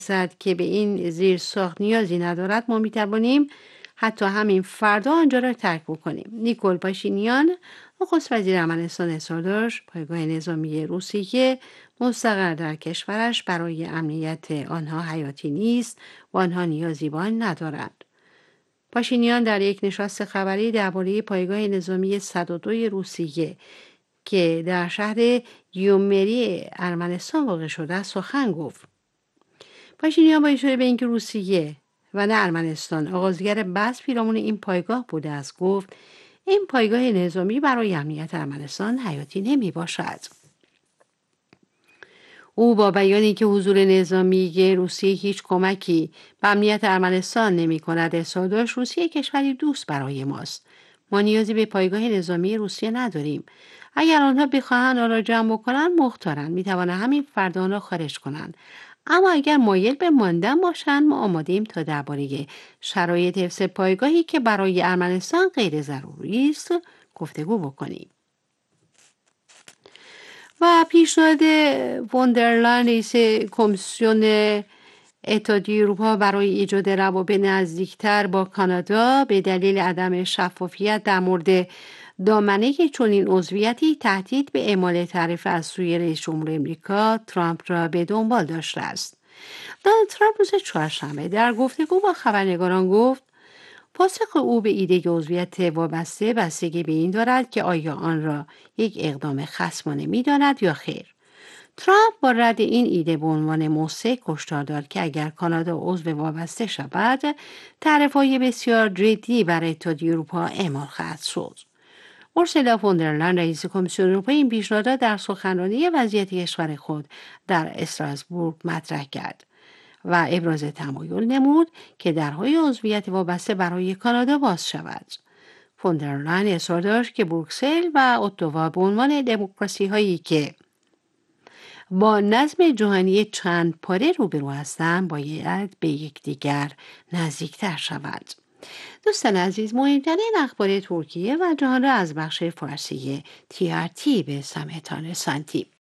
که به این زیرساخت نیازی ندارد، ما میتوانیم حتی همین فردا آنجا را ترک بکنیم. نیکول پاشینیان نخست وزیر ارمنستان اظهار داشت پایگاه نظامی روسیه مستقر در کشورش برای امنیت آنها حیاتی نیست و آنها نیازی به آن ندارند. پاشینیان در یک نشست خبری درباره پایگاه نظامی 102 روسیه که در شهر یومری ارمنستان واقع شده سخن گفت. پاشینیان با اشاره به اینکه روسیه و نه ارمنستان آغازگر بحث پیرامون این پایگاه بوده است گفت این پایگاه نظامی برای امنیت ارمنستان حیاتی نمی باشد. او با بیانی که حضور نظامی روسیه هیچ کمکی به امنیت ارمنستان نمی کند اظهار داشت روسیه کشوری دوست برای ماست. ما نیازی به پایگاه نظامی روسیه نداریم. اگر آنها بخواهند آن را جمع کنند مختارند، می توانند همین فردا آن را خارج کنند. اما اگر مایل به ماندن باشند ما آماده‌ایم تا درباره شرایط حفظ پایگاهی که برای ارمنستان غیر ضروری است گفتگو بکنیم. و پیشنهاد وندرلاین رئیس کمیسیون اتحادیه اروپا برای ایجاد روابط نزدیکتر با کانادا به دلیل عدم شفافیت در مورد دامنه چنین عضویتی تهدید به اعمال تعرفه از سوی رئیس جمهور امریکا ترامپ را به دنبال داشته است. دونالد ترامپ روز چهارشنبه در گفتگو با خبرنگاران گفت پاسخ او به ایده عضویت وابسته بستگی به این دارد که آیا آن را یک اقدام خصمانه می‌داند یا خیر. ترامپ با رد این ایده به عنوان موثق هشدار داد که اگر کانادا عضو وابسته شود تعرفه‌های بسیار جدی برای اتحادیه اروپا اعمال خواهد شد. اورسولا فون در لین رئیس کمیسیون اروپا این پیشنهاد را در سخنرانی وضعیت کشور خود در استراسبورگ مطرح کرد و ابراز تمایل نمود که درهای عضویت وابسته برای کانادا باز شود. فون در لین اصرار داشت که بروکسل و اتاوا به عنوان دموکراسی هایی که با نظم جهانی چند پاره روبرو هستند باید به یکدیگر نزدیکتر شود. دوستان عزیز، مهمترین اخبار ترکیه و جهان را از بخش فارسی TRT به سمعتان رساندیم.